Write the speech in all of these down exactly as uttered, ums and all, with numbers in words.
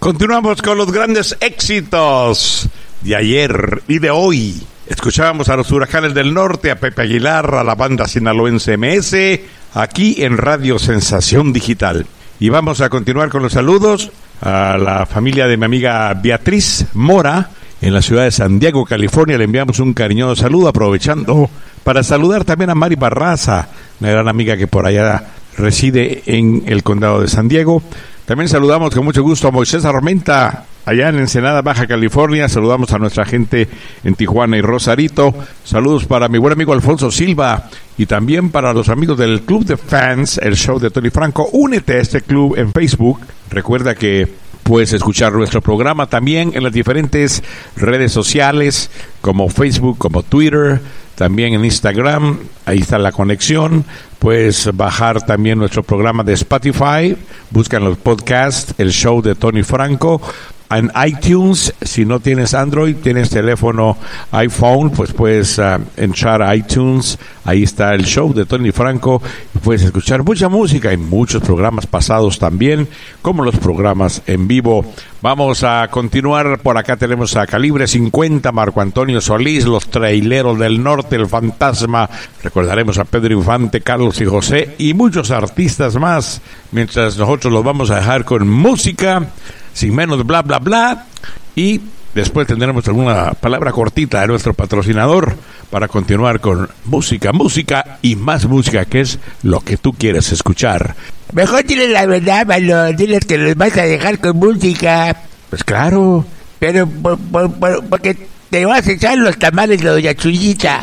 Continuamos con los grandes éxitos de ayer y de hoy. Escuchábamos a los Huracanes del Norte, a Pepe Aguilar, a la banda sinaloense M S, aquí en Radio Sensación Digital. Y vamos a continuar con los saludos a la familia de mi amiga Beatriz Mora, en la ciudad de San Diego, California. Le enviamos un cariñoso saludo, aprovechando para saludar también a Mari Barraza, una gran amiga que por allá reside en el condado de San Diego. También saludamos con mucho gusto a Moisés Armenta, allá en Ensenada, Baja California. Saludamos a nuestra gente en Tijuana y Rosarito. Saludos para mi buen amigo Alfonso Silva y también para los amigos del Club de Fans, el show de Tony Franco. Únete a este club en Facebook. Recuerda que puedes escuchar nuestro programa también en las diferentes redes sociales, como Facebook, como Twitter, también en Instagram. Ahí está la conexión. Puedes bajar también nuestro programa de Spotify. Buscan los podcasts, el show de Tony Franco. En iTunes, si no tienes Android, tienes teléfono iPhone, pues puedes uh, entrar a iTunes. Ahí está el show de Tony Franco y puedes escuchar mucha música y muchos programas pasados también, como los programas en vivo. Vamos a continuar. Por acá tenemos a Calibre cincuenta, Marco Antonio Solís, Los Traileros del Norte, El Fantasma. Recordaremos a Pedro Infante, Carlos y José y muchos artistas más, mientras nosotros los vamos a dejar con música, sin menos bla bla bla, y después tendremos alguna palabra cortita de nuestro patrocinador para continuar con música, música y más música, que es lo que tú quieres escuchar. Mejor diles la verdad, Malo, diles que los vas a dejar con música. Pues claro. Pero por, por, por, porque te vas a echar los tamales de Doña Chuyita.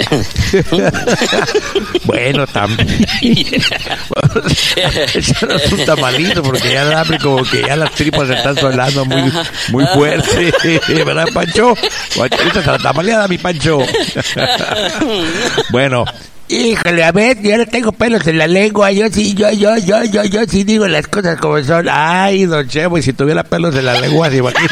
Bueno, también. Echarnos un tamalito, porque ya el hambre, como que ya las tripas están sonando muy, muy fuerte. ¿Verdad, Pancho? Ahorita está la tamaleada, mi Pancho. Bueno. Híjole, a ver, yo ahora tengo pelos en la lengua. Yo sí, yo, yo, yo, yo, yo sí digo las cosas como son. Ay, don Chevo, y si tuviera pelos en la lengua, ¿se imaginas?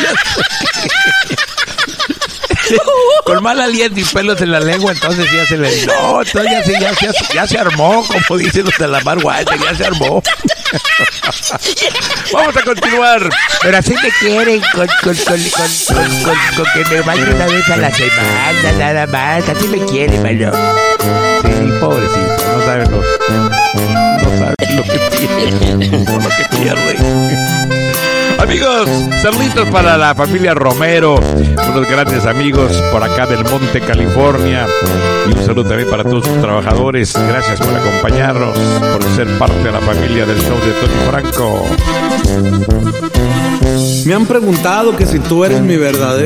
Con mal aliento y pelos en la lengua, entonces ya se le... No, entonces ya se, ya, se, ya se armó, como dicen los de la Mar Guacha, ya se armó. Vamos a continuar. Pero así me quieren, con, con, con, con, con, con, con que me vaya una vez a la semana, nada más. Así me quieren, Malo. Sí, pobrecito, no saben lo, no saben lo que tienen, lo que pierden. Amigos, saluditos para la familia Romero, unos grandes amigos por acá del Monte, California. Y un saludo también para todos sus trabajadores. Gracias por acompañarnos, por ser parte de la familia del show de Tony Franco. Me han preguntado que si tú eres mi verdadero